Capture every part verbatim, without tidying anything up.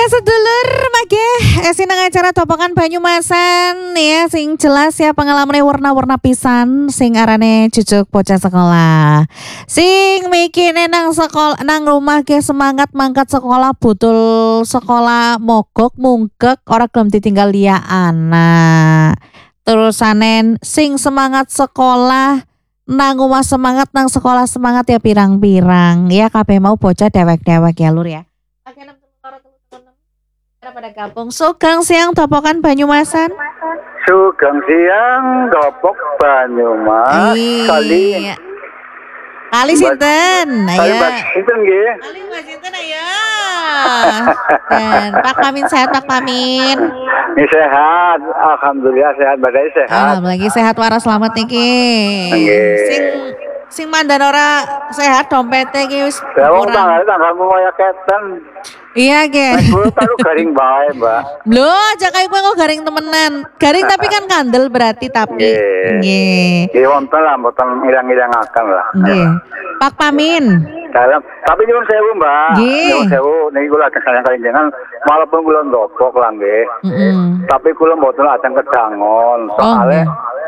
Ya sedulur mage sinang acara topokan Banyumasan ya sing jelas ya pengalamannya warna-warna pisan sing arane cucuk bocah sekolah. Sing mikine nang sekolah nang rumah ge semangat mangkat sekolah butul sekolah mogok mungkek ora gelem ditinggal liya anak. Terusanen sing semangat sekolah nang rumah semangat nang sekolah semangat ya pirang-pirang ya kabeh mau bocah dewek-dewek ya lur ya. Pada gabung Sugeng Siang Topokan Banyumasan. Sugeng Siang Topok Banyumas. Kali Kali sinten? Kali Mbak sinten nggih? Kali Mbak sinten ayo. Dan Pak Pamin sehat Pak Pamin. Ini sehat, alhamdulillah sehat, badai sehat. Alhamdulillah sehat waras selamat niki. Sing sing mandan ora sehat dompete iki wis kurang. Ya wong tanggalmu kaya keten. Iya ge. Aku tahu garing bae, Mbak. Lho, aja kayak gue kok garing temenan. Garing tapi kan kandel berarti tapi. Nggih. Nggih wonten lah mboten ilang-ilangaken lah. Nggih. Pak Pamin. Dalam tapi nyuwun sewu, Mbak. Nyuwun sewu niki kula sayang kalenjengan walaupun kula ndopok lah nggih. Heeh. Tapi kula mboten ajeng kedangon soalnya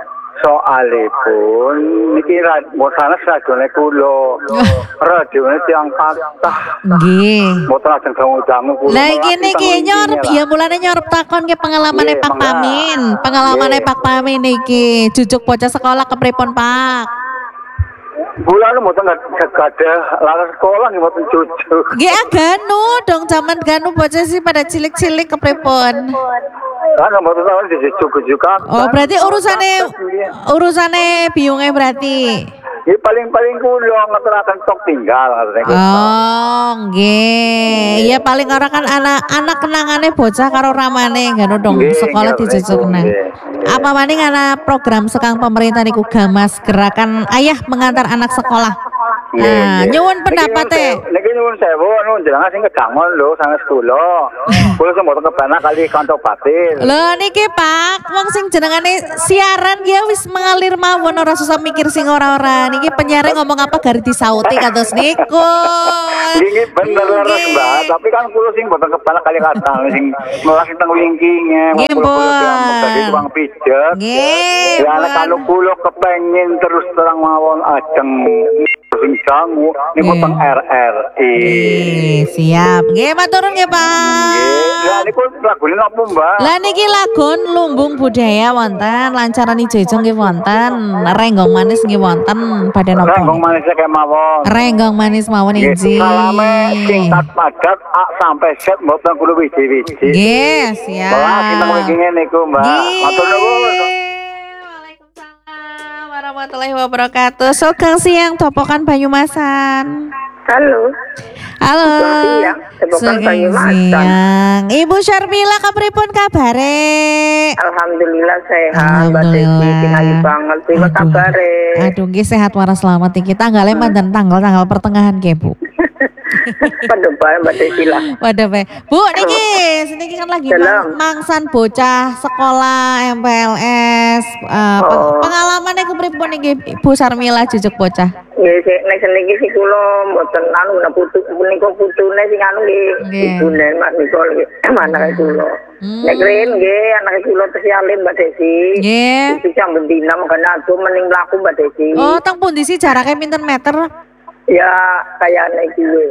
soalipun niki mosane radione kula. Radione tiyang patah. Nggih. Mboten ajeng dangu-dangu kula. Lah iki niki nyorep ya mulane nyorep takon ke pengalamane Pak Pamin. Pengalamane Pak Pamin niki jujuk bocah sekolah kepripun Pak? Bulan mboten gadah laras sekolah nggih mboten cucu. Nggih ganu dong zaman ganu bocah sih pada cilik-cilik kepripun. Kan mboten tahu dijujuk-jujukan. Oh berarti urusane urusane biunge berarti. Ini paling-paling kula ngaturaken tok tinggal ngaturaken. Oh, nggih. Ya paling ora kan anak-anak kenangane bocah karo ramane ngono dong sekolah dijujukna. Apa maning ana program sekang pemerintah niku Gamas gerakan ayah mengantar anak sekolah. Nah, nyuwun pendapate. Niki nyuwun sewu anu jenengan sing kedangon lho sanges kula. Kula sing mboten kepenak kali kantor batin. Lho niki Pak, wong sing jenengane siaran ya wis mengalir mawon ora susah mikir sing ora-ora. Niki penyiar ngomong apa gari disauti kados niku. Niki bener leres Mbak, tapi kan kula sing mboten kepenak kali kata sing melas teng wingkinge. Nggih, Dadi tukang pijet. Nggih. Ya nek kalau kula kepengin terus terang mawon ajeng sing sangu niku teng R R I. Siap. Nggih matur nuwun nggih Pak. Nggih. Lah niku lagune napa Mbak? Lah niki lagon lumbung budaya wonten, lancaran ijo-ijo nggih wonten, renggong manis nggih wonten, pada napa? Renggong manis kemawon. Renggong manis mawon inji. Salame singkat padat A sampai Z mboten kulo wiji-wiji. Nggih, siap. Wah, kita wingi niku Mbak. Matur nuwun. Warahmatullahi wabarakatuh. Sugeng Siang Topokan Banyumasan. Halo. Halo. Sugeng Siang. Ibu Syarmila kepripun kabare? Alhamdulillah sehat. Mbak Desi tinggal banget. Terima kabare. Aduh nggih sehat waras selamat iki tanggale mandan tanggal tanggal pertengahan nggih Bu. Waduh bae Mbak Desi lah. Waduh bae. Bu niki niki kan lagi mang, mangsan bocah sekolah M P L S uh, oh. Pengalamannya kepripun niki Ibu Syarmila jujuk bocah? Nggih sik nek niki sik kula mboten anu putu menika putune sing anu nggih ibune Mak Nicol anak kula. Nek keren nggih anak kula tesialim Mbak Desi. Nggih. Iki jam bendina mangkane aku mending mlaku Mbak Desi. Oh teng pundi sih jaraknya pinten meter? Ya kayak naik dulu.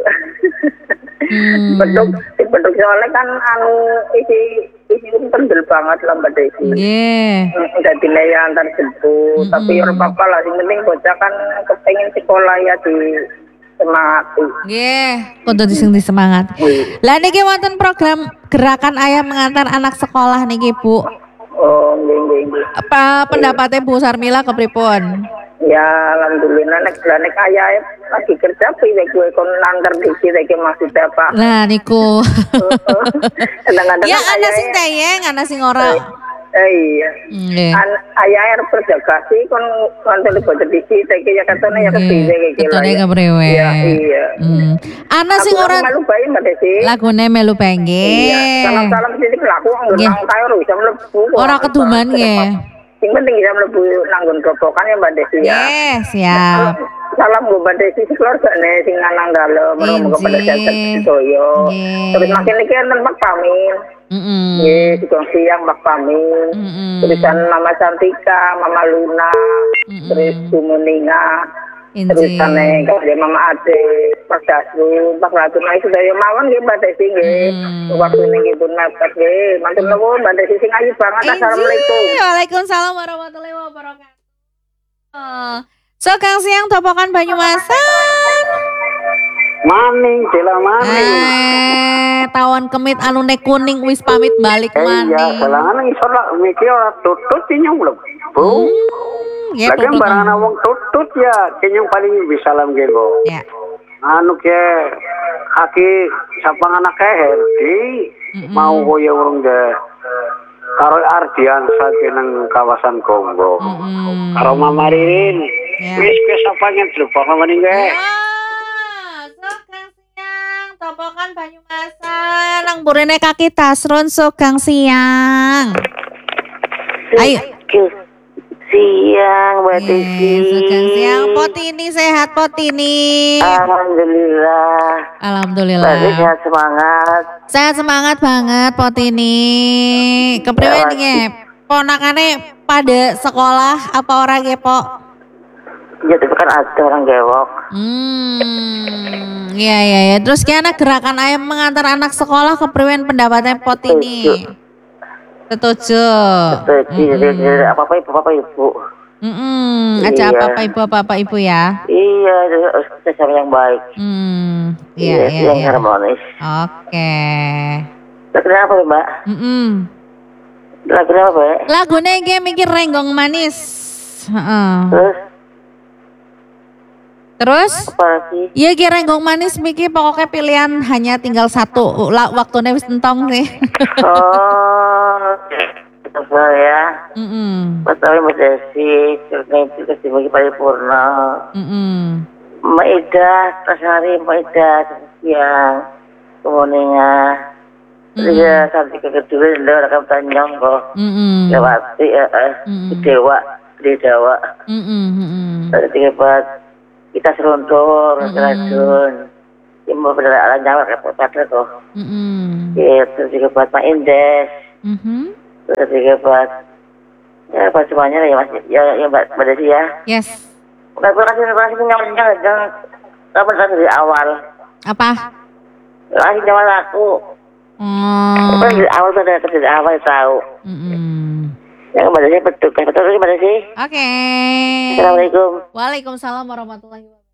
Hmm. Betul, betul soalnya kan anu isi isi kendel banget lah Mbak Desi. Iya. Yeah. Jadi naya antar jemput, mm-hmm. Tapi orang apa lah, yang penting bocah kan kepengen sekolah ya di semangati. Iya. Yeah. Untuk dising semangat. Lah niki wonten program gerakan ayah mengantar anak sekolah niki Bu. Oh, nggih nggih nggih. Apa pendapatnya Bu Syarmila kepripun? Ya alhamdulillah nek nek ayah lagi kerja piye gue kon nantar di sini ke masih dapat. Nah niku. Kadang-kadang ya ana sing tayeng, ana sing ora. Eh iya. Nggih. Ayah arep kerja kasih kon kantor bocah di sini iki ya katone ya kepiye iki lho. Katone kepriwe. Iya iya. Hmm. Ana sing ora melu bae Mbak Desi. Lagune melu bae nggih. Salam-salam sini laku nang kae ora bisa mlebu. Ora keduman nggih. Sing penting bisa mlebu nanggon rokokan ya Mbak Desi ya. Nggih, siap. Salam gue Mbak Desi keluargane sing lanang dalem muga-muga pada sehat sedoyo. Terus makin iki enten Pak Pamin. Heeh. Nggih, sikong siang Pak Pamin. Tulisan Mama Santika, Mama Luna, terus Bu Muninga. Tulisane kaya Mama Ade, Pak Dasru, Pak Ratu Nai sedaya mawon nggih Mbak Desi nggih. Waktu niki pun mepet nggih. Mantun nuwun Mbak Desi sing ayu banget. Assalamualaikum. Waalaikumsalam warahmatullahi wabarakatuh. So Kang Siang topokan Banyumasan. Maning, Dela maning. Eh, tawon kemit anu nek kuning wis pamit balik Eh, maning. iya, salangan isor lah mikir ora tutut inyong lho. Bu. Ya, Lagi tutut barang anu. wong tutut ya, kenyong paling bisa lam gitu. Ya. Anu ke kaki sapang anak keher di mau koyo urung de karo Ardian saja nang kawasan Kongo. Mm-mm. Karo Mama Ririn. Ya. Wis ke sapangen drupa maning ge. Ah, so Kang Siang topokan Banyumasan nang burine kaki Tasron so Kang Siang. Ayo. Siang Mbak Eh, Desi. so Kang Siang Potini sehat Potini. Alhamdulillah. Alhamdulillah. Mbak Desi sehat semangat. Sehat semangat banget Potini. Kepriwe nge ponakane pada sekolah apa orang ge, Po? Ya tapi kan ada orang gewok. Hmm. Iya iya ya. Terus gimana gerakan ayam mengantar anak sekolah kepriwe pendapatnya Potini? Setuju. Setuju. Apa-apa ibu, apa ibu. Mm-mm. Aja Iya. apa-apa ibu apa-apa ibu ya. Iya, harus sama yang baik. Hmm. Iya iya yang iya. harmonis. Oke. Lagu apa Mbak? Mm-mm. Lagu apa Mbak? Lagunya iki mikir renggong manis. Heeh. Terus Terus? apa lagi? Iya ki renggong manis Miki pokoknya pilihan hanya tinggal satu. Lah waktunya wis entong sih. Oh, coba ya. Mm-mm. Mas Tawi Mas Desi, cerita itu kasih bagi paripurna. Mm-mm. Mbak Ida, Tasari, Mbak Ida, siang, kemuninga. Terus ya, sampai ke kedua, udah rekam tanjong kok. Mm-mm. Lewati, ya, Mm-mm. Dewa, di Dewa. Mm-mm. Mm-mm. Terus tiga kita seruntur, kerajun. Ini mau bener ala nyawa kayak potret kok. Mm-mm. Ya, terus tiga buat Pak Indes. Mhm. Terus tiga buat, ya apa semuanya lah ya Mas, ya, ya Mbak Mbak Desi ya. Yes. Udah gue kasih, gue kasih nyawa jangan, jangan. Kamu dari awal. Apa? Kasih nyawa aku. Oh. Kan dari awal tuh ada dari awal tahu. Mm-mm. Yang Mbak Desi betul, betul betul Mbak Desi. Oke. Assalamualaikum. Waalaikumsalam warahmatullahi wabarakatuh.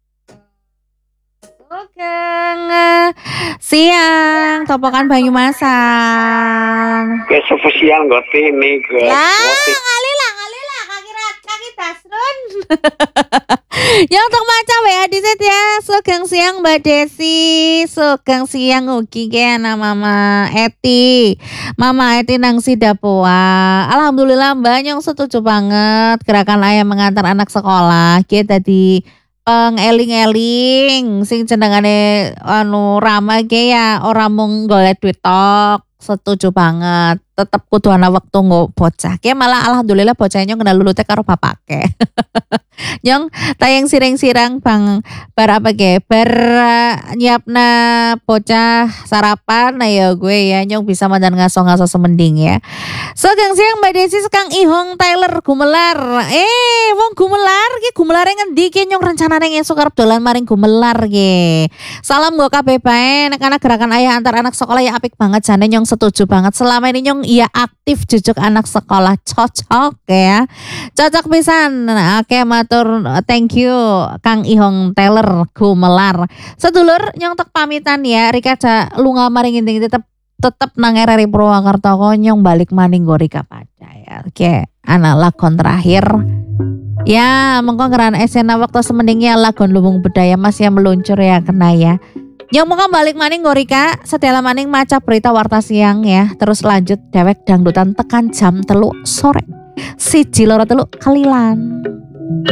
Sugeng eh, siang topokan Banyumasan. Ya subuh siang gote ini ke. Lah, ngalila ngalila kaki rat kaki Tasrun. Yang untuk maca W A di set ya. Sugeng siang Mbak Desi. Sugeng siang ugi ke ana Mama Eti. Mama Eti nang Sidapoa. Alhamdulillah Mbak Nyong setuju banget gerakan ayah mengantar anak sekolah. Kita tadi pengeling-eling sing jenengane anu rama ge ya ora mung golek duit tok. Setuju banget. Tetep kudu ana wektu nggo bocah. Ki malah alhamdulillah bocahnya kenal lulute karo bapake. Nyong tayang sireng-sirang bang bar apa ge bar uh, nyiapna bocah sarapan nah ya gue ya nyong bisa mandan ngaso-ngaso semending ya. So gang siang Mbak Desi sekang Ihong Tyler Gumelar. Eh wong Gumelar ki Gumelare ngendi ki nyong rencanane esuk arep dolan maring Gumelar ki. Salam nggo kabeh bae nek ana gerakan ayah antar anak sekolah ya apik banget jane nyong setuju banget. Selama ini nyong iya aktif jujuk anak sekolah cocok ya. Cocok pisan. Oke matur thank you Kang Ihong Taylor Gumelar. Sedulur nyong tek pamitan ya Rika aja lunga maring inting tetep tetep nang R R I Purwakarta konyong balik maning go Rika pada ya. Oke, anak lakon terakhir. Ya, mengko ngeran esena waktu semendingnya lagon lubung budaya Mas yang meluncur ya kena ya. Yang mau balik maning Gorika, setelah maning maca berita warta siang ya. Terus lanjut dewek dangdutan tekan jam telu sore. Siji loro telu kalilan.